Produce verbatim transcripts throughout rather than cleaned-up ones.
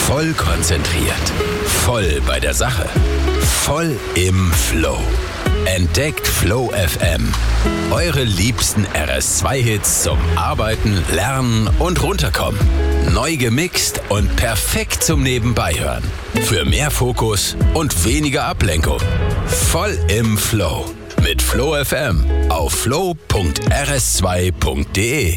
Voll konzentriert. Voll bei der Sache. Voll im Flow. Entdeckt Flow F M. Eure liebsten R S zwei Hits zum Arbeiten, Lernen und Runterkommen. Neu gemixt und perfekt zum Nebenbeihören. Für mehr Fokus und weniger Ablenkung. Voll im Flow. Mit Flow F M auf flow punkt r s zwei punkt d e.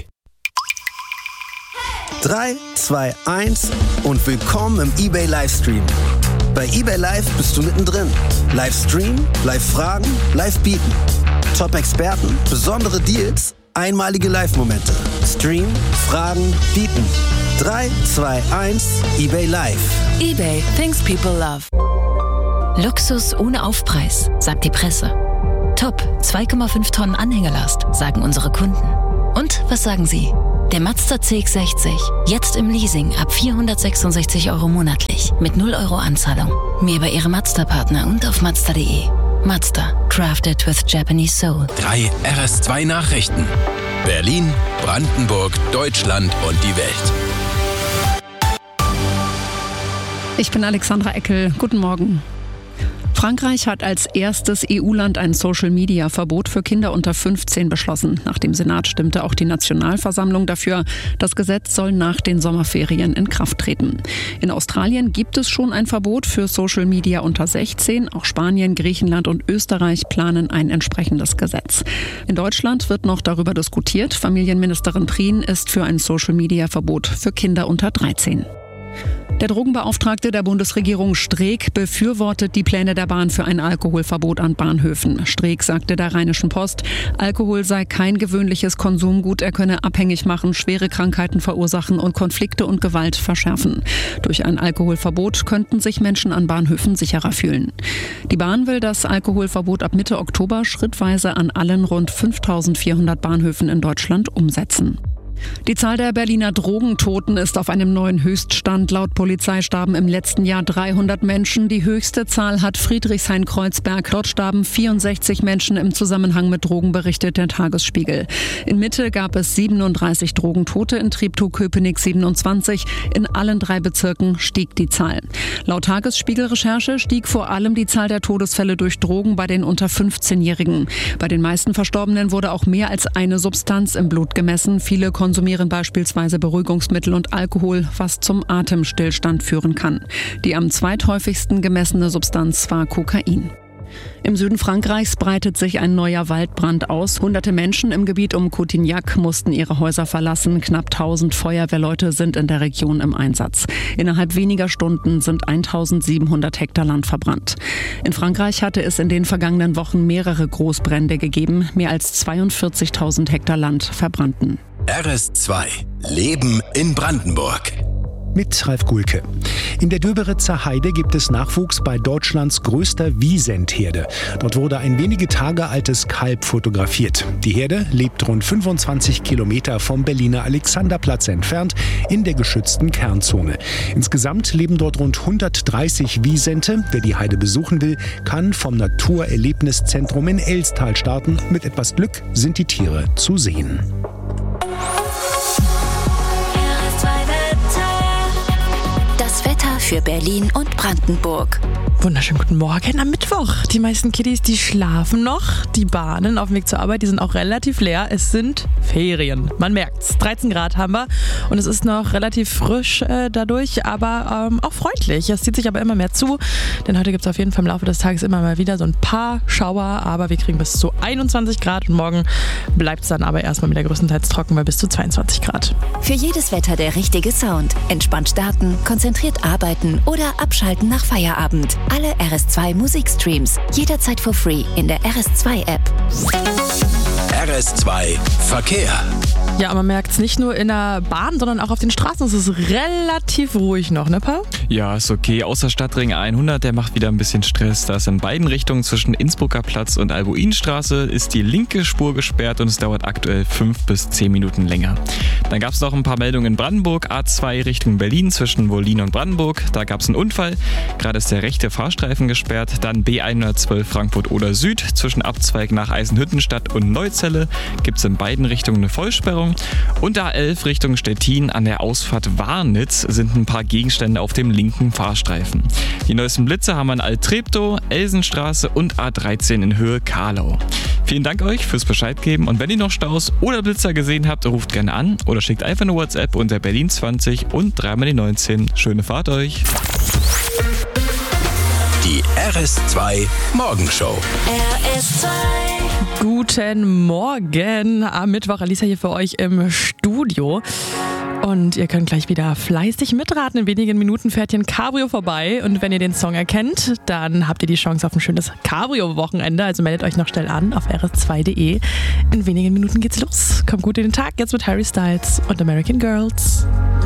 drei, zwei, eins und willkommen im eBay Livestream. Bei eBay Live bist du mittendrin. Livestream, Live-Fragen, Live-Bieten. Top-Experten, besondere Deals, einmalige Live-Momente. Stream, Fragen, Bieten. drei, zwei, eins, eBay Live. eBay, things people love. Luxus ohne Aufpreis, sagt die Presse. Top, zwei Komma fünf Tonnen Anhängelast, sagen unsere Kunden. Und was sagen Sie? Der Mazda C X sechzig, jetzt im Leasing ab vierhundertsechsundsechzig Euro monatlich mit null Euro Anzahlung. Mehr bei Ihrem Mazda-Partner und auf mazda punkt d e. Mazda, crafted with Japanese soul. Drei R S zwei Nachrichten. Berlin, Brandenburg, Deutschland und die Welt. Ich bin Alexandra Eckel. Guten Morgen. Frankreich hat als erstes E U-Land ein Social-Media-Verbot für Kinder unter fünfzehn beschlossen. Nach dem Senat stimmte auch die Nationalversammlung dafür. Das Gesetz soll nach den Sommerferien in Kraft treten. In Australien gibt es schon ein Verbot für Social-Media unter sechzehn. Auch Spanien, Griechenland und Österreich planen ein entsprechendes Gesetz. In Deutschland wird noch darüber diskutiert. Familienministerin Prien ist für ein Social-Media-Verbot für Kinder unter dreizehn. Der Drogenbeauftragte der Bundesregierung Streeck befürwortet die Pläne der Bahn für ein Alkoholverbot an Bahnhöfen. Streeck sagte der Rheinischen Post, Alkohol sei kein gewöhnliches Konsumgut, er könne abhängig machen, schwere Krankheiten verursachen und Konflikte und Gewalt verschärfen. Durch ein Alkoholverbot könnten sich Menschen an Bahnhöfen sicherer fühlen. Die Bahn will das Alkoholverbot ab Mitte Oktober schrittweise an allen rund fünftausendvierhundert Bahnhöfen in Deutschland umsetzen. Die Zahl der Berliner Drogentoten ist auf einem neuen Höchststand. Laut Polizei starben im letzten Jahr dreihundert Menschen. Die höchste Zahl hat Friedrichshain-Kreuzberg. Dort starben vierundsechzig Menschen im Zusammenhang mit Drogen, berichtet der Tagesspiegel. In Mitte gab es siebenunddreißig Drogentote, in Treptow-Köpenick siebenundzwanzig. In allen drei Bezirken stieg die Zahl. Laut Tagesspiegel-Recherche stieg vor allem die Zahl der Todesfälle durch Drogen bei den unter fünfzehnjährigen. Bei den meisten Verstorbenen wurde auch mehr als eine Substanz im Blut gemessen. Viele konsumieren beispielsweise Beruhigungsmittel und Alkohol, was zum Atemstillstand führen kann. Die am zweithäufigsten gemessene Substanz war Kokain. Im Süden Frankreichs breitet sich ein neuer Waldbrand aus. Hunderte Menschen im Gebiet um Cotignac mussten ihre Häuser verlassen. Knapp tausend Feuerwehrleute sind in der Region im Einsatz. Innerhalb weniger Stunden sind eintausendsiebenhundert Hektar Land verbrannt. In Frankreich hatte es in den vergangenen Wochen mehrere Großbrände gegeben. Mehr als zweiundvierzigtausend Hektar Land verbrannten. R S zwei. Leben in Brandenburg. Mit Ralf Gulke. In der Döberitzer Heide gibt es Nachwuchs bei Deutschlands größter Wiesent-Herde. Dort wurde ein wenige Tage altes Kalb fotografiert. Die Herde lebt rund fünfundzwanzig Kilometer vom Berliner Alexanderplatz entfernt in der geschützten Kernzone. Insgesamt leben dort rund hundertdreißig Wiesente. Wer die Heide besuchen will, kann vom Naturerlebniszentrum in Elstal starten. Mit etwas Glück sind die Tiere zu sehen. Das Wetter für Berlin und Brandenburg. Wunderschönen guten Morgen am Mittwoch. Die meisten Kiddies, die schlafen noch. Die Bahnen auf dem Weg zur Arbeit, die sind auch relativ leer. Es sind Ferien. Man merkt's. dreizehn Grad haben wir und es ist noch relativ frisch äh, dadurch, aber ähm, auch freundlich. Es zieht sich aber immer mehr zu, denn heute gibt es auf jeden Fall im Laufe des Tages immer mal wieder so ein paar Schauer, aber wir kriegen bis zu einundzwanzig Grad und morgen bleibt es dann aber erstmal wieder größtenteils trocken bei bis zu zweiundzwanzig Grad. Für jedes Wetter der richtige Sound. Entspannt starten, konzentriert arbeiten oder abschalten nach Feierabend. Alle R S zwei Musikstreams jederzeit for free in der R S zwei App. R S zwei Verkehr. Ja, man merkt es nicht nur in der Bahn, sondern auch auf den Straßen. Es ist relativ ruhig noch, ne, Paul? Ja, ist okay. Außer Stadtring hundert, der macht wieder ein bisschen Stress. Da ist in beiden Richtungen zwischen Innsbrucker Platz und Albuinstraße ist die linke Spur gesperrt und es dauert aktuell fünf bis zehn Minuten länger. Dann gab es noch ein paar Meldungen in Brandenburg. A zwei Richtung Berlin zwischen Wollin und Brandenburg. Da gab es einen Unfall. Gerade ist der rechte Fahrstreifen gesperrt. Dann B hundertzwölf Frankfurt-Oder Süd zwischen Abzweig nach Eisenhüttenstadt und Neuzelle gibt es in beiden Richtungen eine Vollsperrung. Richtung. Und A elf Richtung Stettin an der Ausfahrt Warnitz sind ein paar Gegenstände auf dem linken Fahrstreifen. Die neuesten Blitze haben wir in Alt-Treptow, Elsenstraße und A dreizehn in Höhe Karlau. Vielen Dank euch fürs Bescheid geben und wenn ihr noch Staus oder Blitzer gesehen habt, ruft gerne an oder schickt einfach eine WhatsApp unter Berlin zwanzig und dreimal die neunzehn. Schöne Fahrt euch! Die R S zwei Morgenshow. R S zwei. Guten Morgen. Am Mittwoch, Alisa hier für euch im Studio. Und ihr könnt gleich wieder fleißig mitraten. In wenigen Minuten fährt hier ein Cabrio vorbei. Und wenn ihr den Song erkennt, dann habt ihr die Chance auf ein schönes Cabrio-Wochenende. Also meldet euch noch schnell an auf r s zwei punkt d e. In wenigen Minuten geht's los. Kommt gut in den Tag. Jetzt mit Harry Styles und American Girls.